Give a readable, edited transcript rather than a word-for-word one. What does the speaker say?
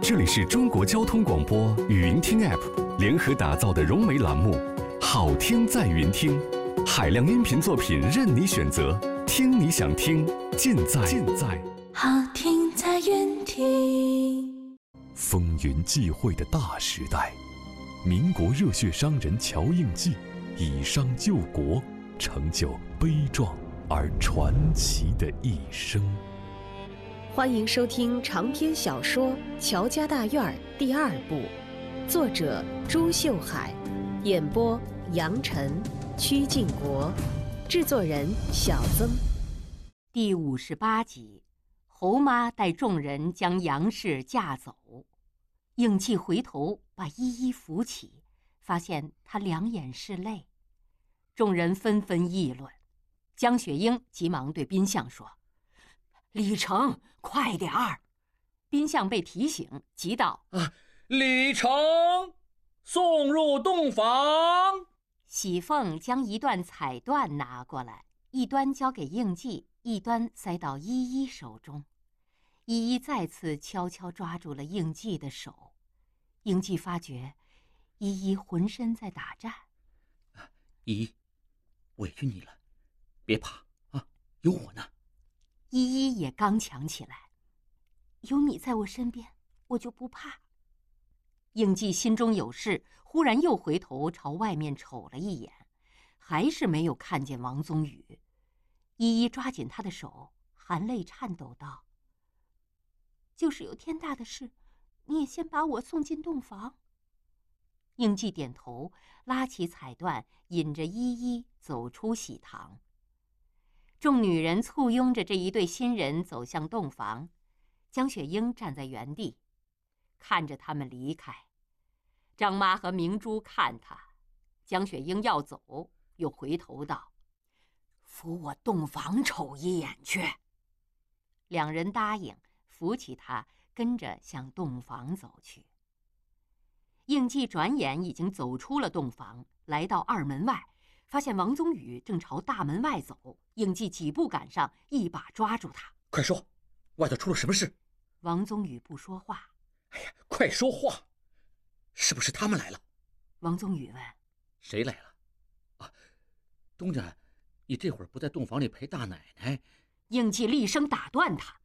这里是中国交通广播语音听 App 联合打造的融媒栏目，好听在云听，海量音频作品任你选择，听你想听，尽在好听在云听。 风云际会的大时代，民国热血商人乔应记以商救国，成就悲壮而传奇的一生。 欢迎收听长篇小说《乔家大院》第2部，作者朱秀海，演播杨晨、曲靖国，制作人小曾。 第58集，侯妈带众人将杨氏架走。应季回头把依依扶起，发现她两眼是泪。众人纷纷议论。江雪英急忙对宾相说：“李成，快点儿！”宾相被提醒，急道：“ 李成，送入洞房。” 喜凤将一段彩缎拿过来，一端交给应季，一端塞到依依手中。依依再次悄悄抓住了应季的手。应季发觉依依浑身在打颤。 依依，委屈你了，别怕啊，有我呢。 依依也刚强起来，有你在我身边，我就不怕。应季心中有事，忽然又回头朝外面瞅了一眼，还是没有看见王宗宇。依依抓紧他的手，含泪颤抖道：“就是有天大的事，你也先把我送进洞房。”应季点头，拉起彩缎，引着依依走出喜堂。众女人簇拥着这一对新人走向洞房，江雪英站在原地，看着他们离开。张妈和明珠看她，江雪英要走，又回头道：“扶我洞房瞅一眼去。”两人答应，扶起她，跟着向洞房走去。应季转眼已经走出了洞房，来到二门外，发现王宗宇正朝大门外走。应季几步赶上，一把抓住他：“ 快说，外头出了什么事？” 王宗宇不说话。 “哎呀，快说话！是不是他们来了？” 王宗宇问。 “谁来了？啊，东家，你这会儿不在洞房里陪大奶奶？” 应季厉声打断他：“